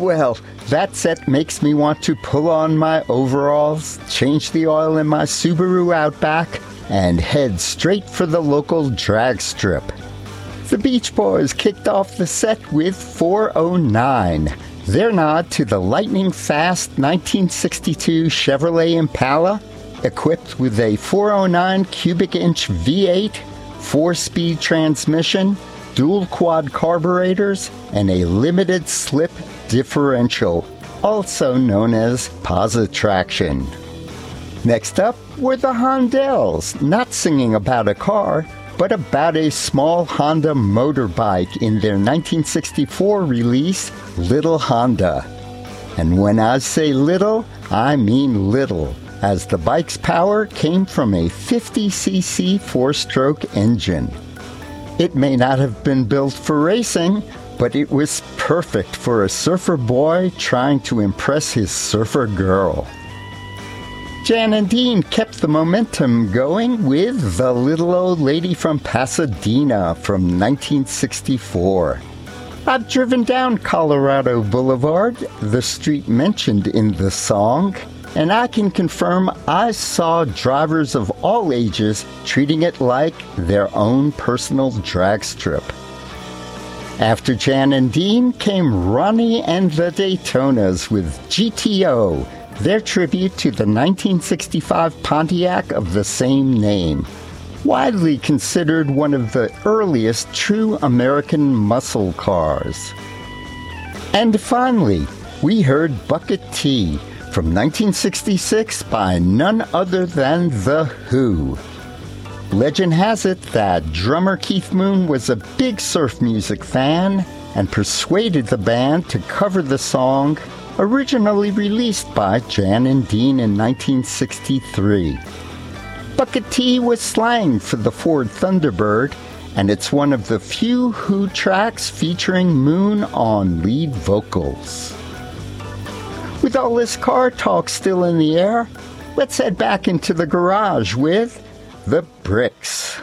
Well, that set makes me want to pull on my overalls, change the oil in my Subaru Outback, and head straight for the local drag strip. The Beach Boys kicked off the set with 409, their nod to the lightning-fast 1962 Chevrolet Impala, equipped with a 409 cubic-inch V8, 4-speed transmission, dual quad carburetors, and a limited slip differential, also known as Positraction. Next up were the Hondells, not singing about a car, but about a small Honda motorbike in their 1964 release, Little Honda. And when I say little, I mean little, as the bike's power came from a 50cc four-stroke engine. It may not have been built for racing, but it was perfect for a surfer boy trying to impress his surfer girl. Jan and Dean kept the momentum going with The Little Old Lady from Pasadena from 1964. I've driven down Colorado Boulevard, the street mentioned in the song, and I can confirm I saw drivers of all ages treating it like their own personal drag strip. After Jan and Dean came Ronnie and the Daytonas with GTO, their tribute to the 1965 Pontiac of the same name, widely considered one of the earliest true American muscle cars. And finally, we heard Bucket T from 1966 by none other than The Who. Legend has it that drummer Keith Moon was a big surf music fan and persuaded the band to cover the song, originally released by Jan and Dean in 1963. Bucket T was slang for the Ford Thunderbird, and it's one of the few Who tracks featuring Moon on lead vocals. With all this car talk still in the air, let's head back into the garage with The Bricks.